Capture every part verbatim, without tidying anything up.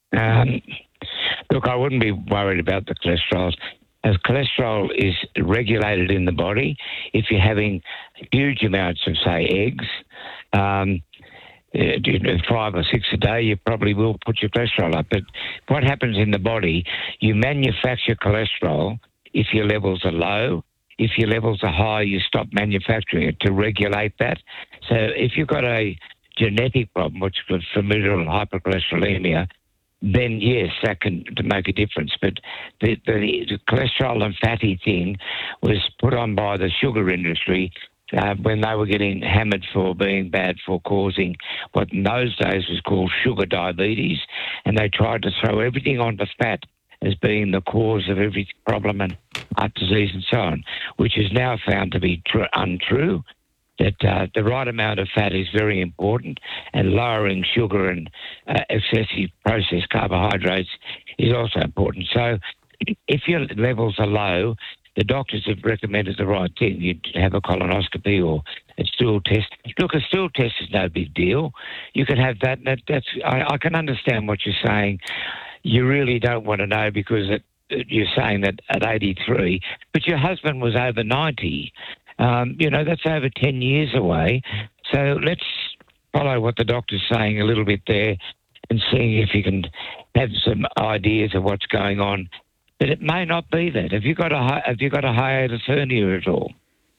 Um, look, I wouldn't be worried about the cholesterol. As cholesterol is regulated in the body, if you're having huge amounts of, say, eggs, um, uh, five or six a day, you probably will put your cholesterol up. But what happens in the body, you manufacture cholesterol if your levels are low. If your levels are high, you stop manufacturing it to regulate that. So if you've got a genetic problem, which is familial hypercholesterolemia, then yes, that can make a difference. But the, the, the cholesterol and fatty thing was put on by the sugar industry uh, when they were getting hammered for being bad for causing what in those days was called sugar diabetes, and they tried to throw everything onto fat as being the cause of every problem and heart disease and so on, which is now found to be tr- untrue, that uh, the right amount of fat is very important, and lowering sugar and uh, excessive processed carbohydrates is also important. So if your levels are low, the doctors have recommended the right thing. You'd have a colonoscopy or a stool test. Look, a stool test is no big deal. You can have that. that that's I, I can understand what you're saying. You really don't want to know because it, you're saying that at eighty-three, but your husband was over ninety. Um, you know, that's over ten years away. So let's follow what the doctor's saying a little bit there and seeing if you can have some ideas of what's going on. But it may not be that. Have you got a, have you got a hiatus hernia at all?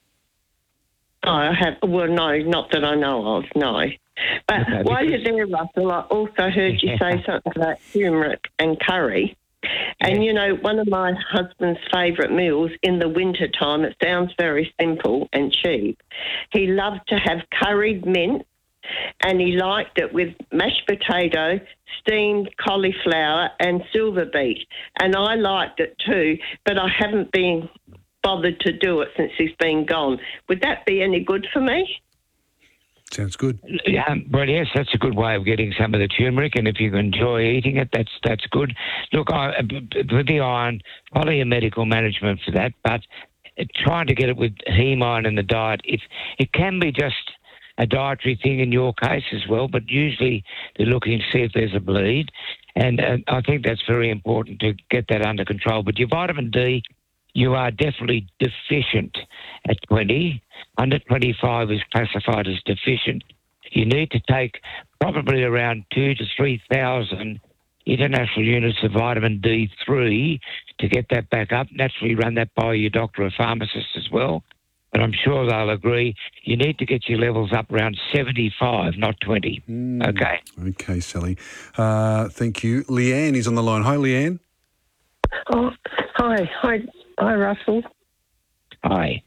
Oh, I have. Well, no, not that I know of, no. But Okay, while because- you're there, Russell, I also heard you say something about turmeric and curry. And, Yeah. you know, one of my husband's favourite meals in the winter time, it sounds very simple and cheap. He loved to have curried mint, and he liked it with mashed potato, steamed cauliflower and silver beet. And I liked it too, but I haven't been bothered to do it since he's been gone. Would that be any good for me? Sounds good. Yeah, well, yes, that's a good way of getting some of the turmeric, and if you enjoy eating it, that's that's good. Look, I, with the iron, follow your medical management for that, but trying to get it with heme iron in the diet, if it can be just a dietary thing in your case as well, but usually they're looking to see if there's a bleed, and uh, I think that's very important to get that under control. But your vitamin D, you are definitely deficient at twenty. Under twenty-five is classified as deficient. You need to take probably around two to three thousand international units of vitamin D three to get that back up. Naturally, run that by your doctor or pharmacist as well. But I'm sure they'll agree you need to get your levels up around seventy-five, not twenty. Mm. Okay. Okay, Sally. Uh, thank you. Leanne is on the line. Hi, Leanne. Oh, hi, hi, hi, Russell. Hi.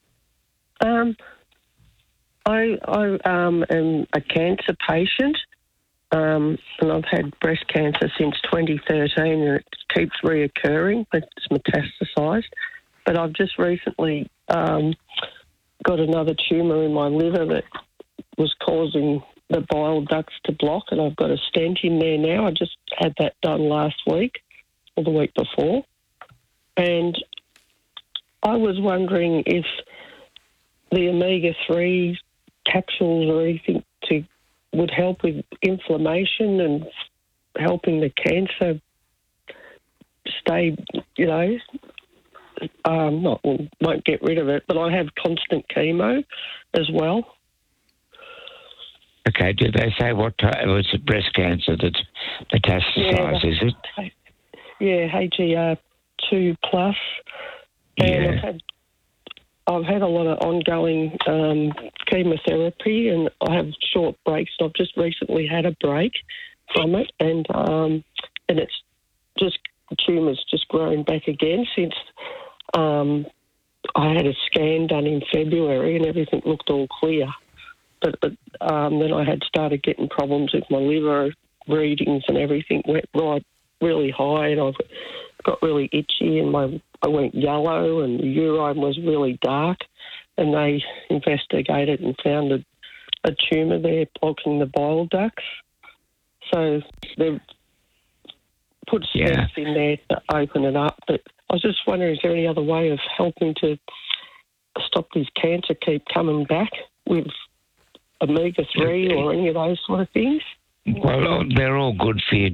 Um, I I um am a cancer patient, um, and I've had breast cancer since twenty thirteen, and it keeps reoccurring. It's metastasised, but I've just recently um got another tumour in my liver that was causing the bile ducts to block, and I've got a stent in there now. I just had that done last week or the week before, and I was wondering if the omega three capsules or anything to would help with inflammation and helping the cancer stay, you know, um, not won't get rid of it, but I have constant chemo as well. Okay, did they say what type? It was breast cancer that's metastasised, Yeah. is it? Yeah, H E R two plus, and Yeah. I've had I've had a lot of ongoing um, chemotherapy, and I have short breaks. I've just recently had a break from it, and um, and it's just tumours just grown back again since um, I had a scan done in February, and everything looked all clear. But, but um, then I had started getting problems with my liver readings, and everything went right really high, and I got really itchy, and my I went yellow, and the urine was really dark, and they investigated and found a, a tumour there blocking the bile ducts. So they've put stents Yeah. in there to open it up. But I was just wondering, is there any other way of helping to stop this cancer keep coming back with omega three or any of those sort of things? Well, they're all good for your